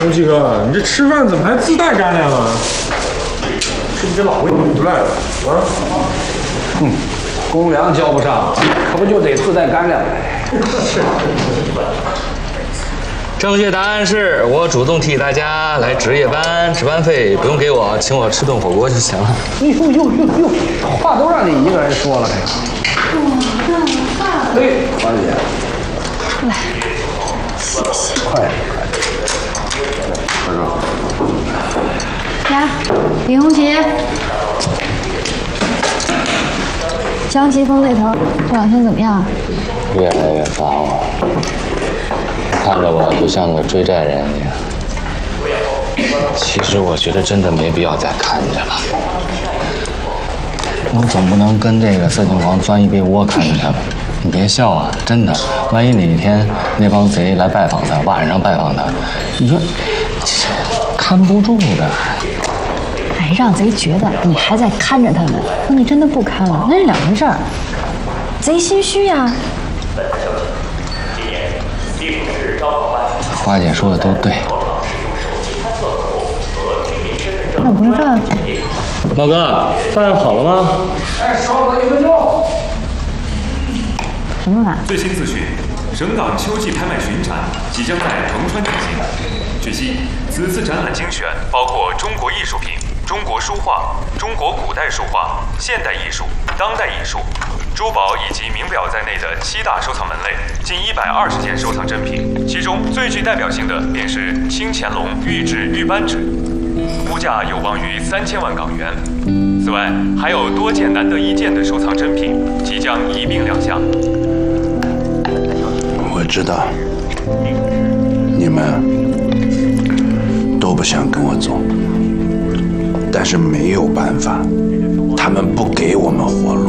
东西哥，你这吃饭怎么还自带干粮啊？是不是老魏不赖了啊？ 公粮交不上，可不就得自带干粮呗？ 正确答案是我主动替大家来值夜班，值班费不用给我，请我吃顿火锅就行了。 哟，话都让你一个人说了，这个。哎，花姐， 来，谢谢。 快点，快说。 来，李红旗，江奇峰这头这2天怎么样？ 越来越烦了，看着我就像个追债人一样。其实我觉得真的没必要再看着了，我总不能跟这个色情狂钻一被窝看着他吧？你别笑啊，真的，万一哪天那帮贼来拜访他，晚上拜访他，你说看不住的。 哎，让贼觉得你还在看着他们，等你真的不看了，那是2回事儿。贼心虚呀。 花姐说的都对。 那我回饭。 老哥，饭好了吗？ 哎，稍等1分钟。 什么饭？ 最新资讯，省港秋季拍卖巡展即将在横川举行。据悉，此次展览精选包括中国艺术品、中国书画、中国古代书画、现代艺术、当代艺术、珠宝以及名表在内的7大收藏门类，近120件收藏珍品。其中最具代表性的便是清乾隆御制玉扳指，估价有望于3000万港元。此外，还有多件难得一见的收藏珍品即将一并亮相。 我知道你们都不想跟我走，但是没有办法，他们不给我们活路。